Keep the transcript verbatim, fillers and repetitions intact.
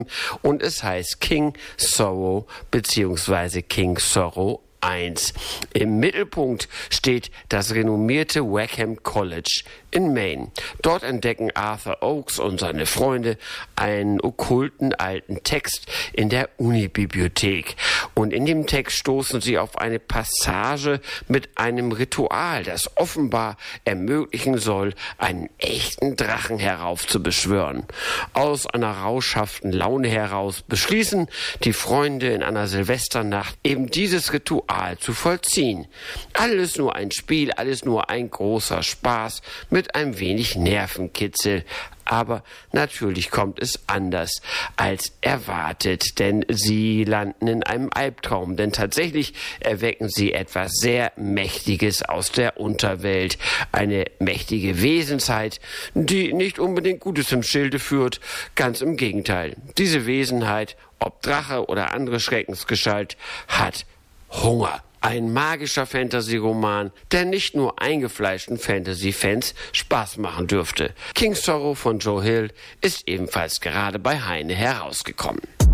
und es heißt King Sorrow bzw. King Sorrow eins. Im Mittelpunkt steht das renommierte Wickham College in Maine. Dort entdecken Arthur Oakes und seine Freunde einen okkulten alten Text in der Unibibliothek. Und in dem Text stoßen sie auf eine Passage mit einem Ritual, das offenbar ermöglichen soll, einen echten Drachen heraufzubeschwören. Aus einer rauschhaften Laune heraus beschließen die Freunde in einer Silvesternacht eben dieses Ritual zu vollziehen. Alles nur ein Spiel, alles nur ein großer Spaß mit ein wenig Nervenkitzel. Aber natürlich kommt es anders als erwartet, denn sie landen in einem Albtraum, denn tatsächlich erwecken sie etwas sehr Mächtiges aus der Unterwelt, eine mächtige Wesenheit, die nicht unbedingt Gutes im Schilde führt, ganz im Gegenteil. Diese Wesenheit, ob Drache oder andere Schreckensgestalt, hat Hunger. Ein magischer Fantasy-Roman, der nicht nur eingefleischten Fantasy-Fans Spaß machen dürfte. King Sorrow von Joe Hill ist ebenfalls gerade bei Heine herausgekommen.